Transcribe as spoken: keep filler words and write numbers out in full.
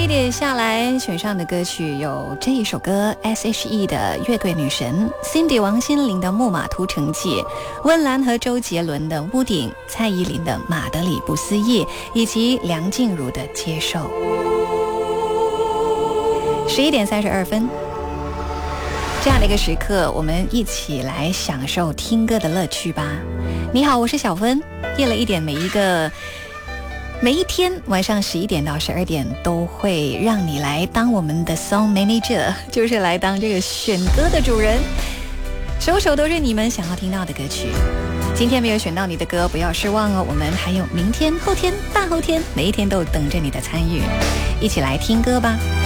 一点下来选上的歌曲有这一首歌 S H E 的乐队女神 Cindy 王心凌的木马屠城记，温岚和周杰伦的屋顶，蔡依林的马德里不思议，以及梁静茹的接受。十一点三十二分，这样的一个时刻，我们一起来享受听歌的乐趣吧。你好，我是小芬，夜了一点，每一个每一天晚上十一点到十二点都会让你来当我们的 song manager， 就是来当这个选歌的主人，首首都是你们想要听到的歌曲。今天没有选到你的歌，不要失望哦，我们还有明天、后天、大后天，每一天都等着你的参与，一起来听歌吧。